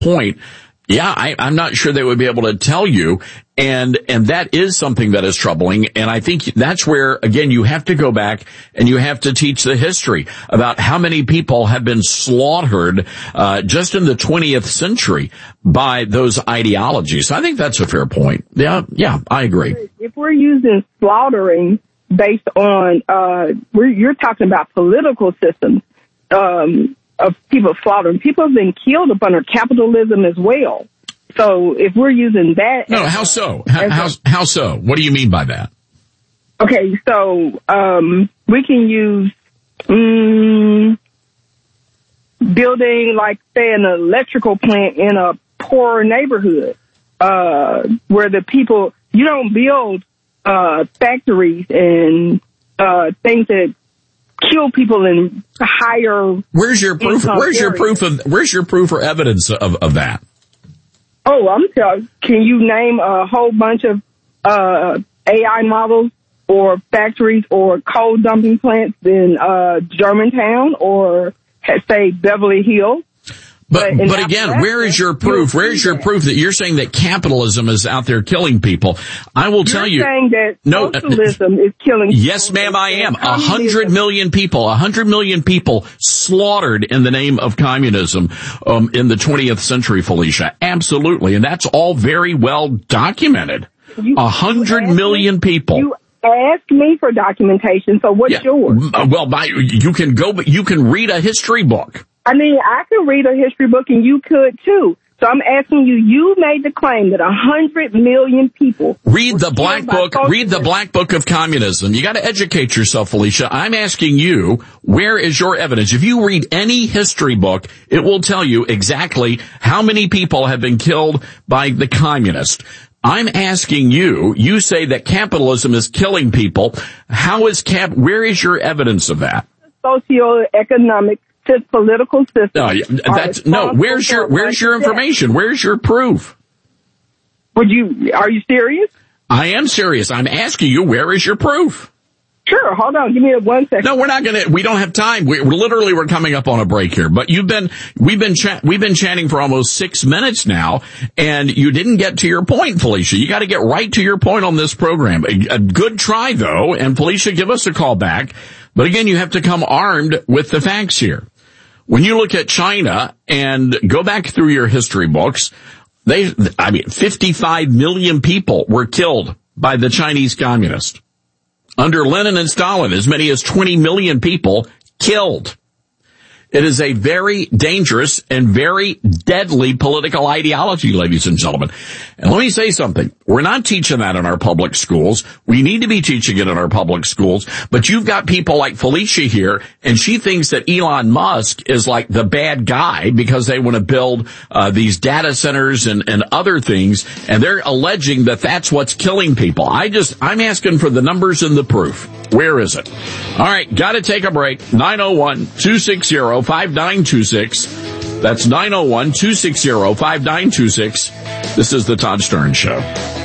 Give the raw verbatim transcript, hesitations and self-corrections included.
point, yeah, I, I'm not sure they would be able to tell you. And, and that is something that is troubling. And I think that's where, again, you have to go back and you have to teach the history about how many people have been slaughtered, uh, just in the twentieth century by those ideologies. I think that's a fair point. Yeah, yeah, I agree. If we're using slaughtering based on, uh, we're, you're talking about political systems, um, of people slaughtering. People have been killed up under capitalism as well. So if we're using that... No, how so? How, how, how so? What do you mean by that? Okay, so um, we can use um, building, like, say, an electrical plant in a poor neighborhood uh, where the people... You don't build uh, factories and uh, things that kill people in higher... Where's your proof? Where's your proof of? Where's your proof or evidence of, of that? Oh, I'm telling. Can you name a whole bunch of uh, A I models or factories or coal dumping plants in uh, Germantown or, say, Beverly Hills? But, but, but again, where is your proof? Where is your proof that you're saying that capitalism is out there killing people? I will tell you. You're saying that no, socialism is killing people. Yes, ma'am, I am. A hundred million people, a hundred million people slaughtered in the name of communism, um, in the twentieth century, Felicia. Absolutely. And that's all very well documented. A hundred million people. You asked me for documentation, so what's yeah. yours? Well, my, you can go, but you can read a history book. I mean, I could read a history book and you could too. So I'm asking you, you made the claim that a hundred million people... Read the black book, read the black book of communism. You gotta educate yourself, Felicia. I'm asking you, where is your evidence? If you read any history book, it will tell you exactly how many people have been killed by the communists. I'm asking you, you say that capitalism is killing people. How is cap, where is your evidence of that? Socioeconomic political system. No, that's no. Where's your Where's your information? Where's your proof? Would you? Are you serious? I am serious. I'm asking you, where is your proof? Sure. Hold on. Give me a one second. No, we're not gonna. We don't have time. We we're literally we're coming up on a break here. But you've been we've been chat we've been chatting for almost six minutes now, and you didn't get to your point, Felicia. You got to get right to your point on this program. A, a good try though, and Felicia, give us a call back. But again, you have to come armed with the facts here. When you look at China and go back through your history books, they, I mean, fifty-five million people were killed by the Chinese communists. Under Lenin and Stalin, as many as twenty million people killed. It is a very dangerous and very deadly political ideology, ladies and gentlemen. And let me say something. We're not teaching that in our public schools. We need to be teaching it in our public schools. But you've got people like Felicia here, and she thinks that Elon Musk is like the bad guy because they want to build uh, these data centers and, and other things, and they're alleging that that's what's killing people. I just, I'm asking for the numbers and the proof. Where is it? All right, got to take a break. nine oh one, two six zero, five nine two six. That's nine oh one, two six zero, five nine two six. This is the Todd Stern Show.